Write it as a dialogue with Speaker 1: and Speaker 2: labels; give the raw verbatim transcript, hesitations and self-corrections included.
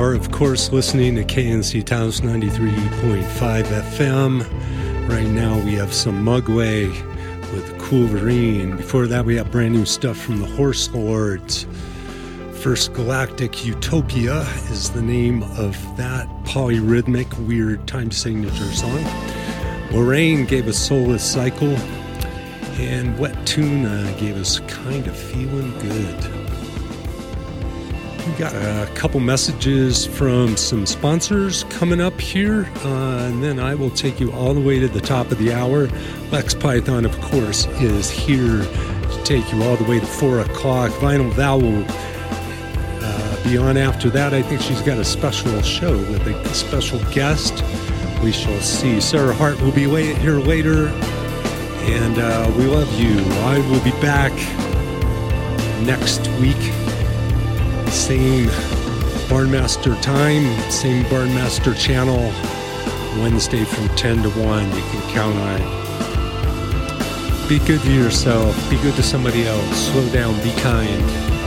Speaker 1: are, of course, listening to K N C Taos ninety-three point five F M. Right now we have some Mugway with Coolverine. Before that we have brand new stuff from the Horse Lords. First Galactic Utopia is the name of that polyrhythmic, weird time signature song. Lorraine gave us Soulless Cycle. And Wet Tuna gave us Kind of Feeling Good. We got a couple messages from some sponsors coming up here, uh, and then I will take you all the way to the top of the hour. Lex Python, of course, is here to take you all the way to four o'clock. Vinyl Val will uh, be on after that. I think she's got a special show with a special guest. We shall see. Sarah Hart will be late here later, and uh, we love you. I will be back next week. Same Barnmaster time, same Barnmaster channel, Wednesday from ten to one. You can count on it. Be good to yourself. Be good to somebody else. Slow down. Be kind.